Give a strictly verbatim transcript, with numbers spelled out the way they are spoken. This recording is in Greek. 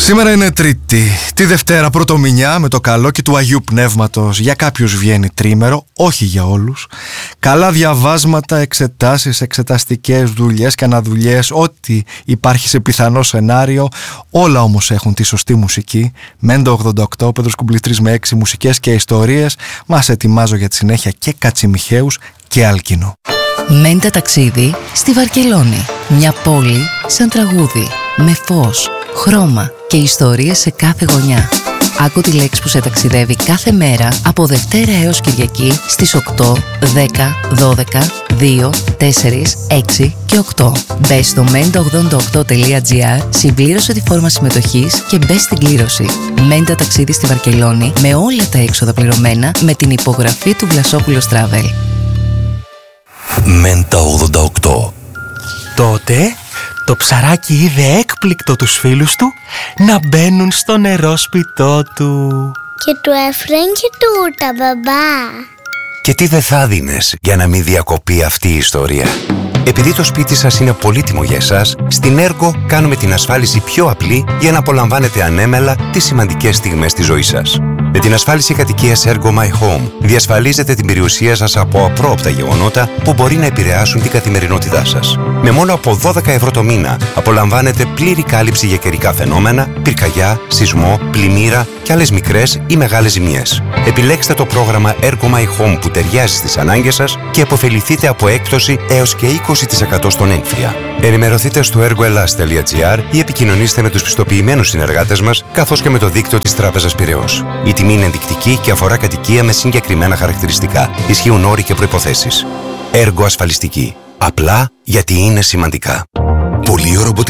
Σήμερα είναι Τρίτη. Τη Δευτέρα πρωτομηνιά με το καλόκι του Αγίου Πνεύματος. Για κάποιους βγαίνει τρίμερο, όχι για όλους. Καλά διαβάσματα, εξετάσεις, εξεταστικές δουλειές και αναδουλειές, ό,τι υπάρχει σε πιθανό σενάριο. Όλα όμως έχουν τη σωστή μουσική. Μέντο ογδόντα οκτώ, Πέτρος Κουμπλής με έξι μουσικές και ιστορίες. Μας ετοιμάζω για τη συνέχεια και Κατσιμιχαίους και Άλκινο. Μέντα ταξίδι στη Βαρκελόνη. Μια πόλη σαν τραγούδι, με φως, χρώμα και ιστορίες σε κάθε γωνιά. Άκου τη λέξη που σε ταξιδεύει κάθε μέρα από Δευτέρα έως Κυριακή στις οκτώ, δέκα, δώδεκα, δύο, τέσσερα, έξι και οκτώ. Μπες στο μέντα ογδόντα οκτώ τελεία τζι άρ, συμπλήρωσε τη φόρμα συμμετοχής και μπες στην κλήρωση. Μέντα ταξίδι στη Βαρκελόνη με όλα τα έξοδα πληρωμένα με την υπογραφή του Βλασόπουλος Travel. Μέντα ογδόντα οκτώ. Τότε το ψαράκι είδε έκπληκτο τους φίλους του να μπαίνουν στο νερό σπιτό του. Και του έφεραν και τούρτα, μπαμπά. Και τι δεν θα δίνες για να μην διακοπεί αυτή η ιστορία? Επειδή το σπίτι σας είναι πολύτιμο για εσάς, στην Ergo κάνουμε την ασφάλιση πιο απλή για να απολαμβάνετε ανέμελα τις σημαντικές στιγμές της ζωής σας. Με την ασφάλιση κατοικίας Ergo My Home διασφαλίζετε την περιουσία σας από απρόοπτα γεγονότα που μπορεί να επηρεάσουν την καθημερινότητά σας. Με μόνο από δώδεκα ευρώ το μήνα απολαμβάνετε πλήρη κάλυψη για καιρικά φαινόμενα, πυρκαγιά, σεισμό, πλημμύρα και άλλες μικρές ή μεγάλες ζημιές. Επιλέξτε το πρόγραμμα Ergo My Home που ταιριάζει στις ανάγκες σας και αποφεληθείτε από έκπτωση έως και είκοσι τοις εκατό στον έμφυα. Ενημερωθείτε στο ergoelas τελεία τζι άρ ή επικοινωνήστε με τους πιστοποιημένους συνεργάτες μας καθώς και με το δίκτυο της Τράπεζας Πειραιώς. Η τιμή είναι ενδεικτική και αφορά κατοικία με συγκεκριμένα χαρακτηριστικά. Ισχύουν όροι και προϋποθέσεις. Ergo ασφαλιστική. Απλά γιατί είναι σημαντικά. Πολύωρο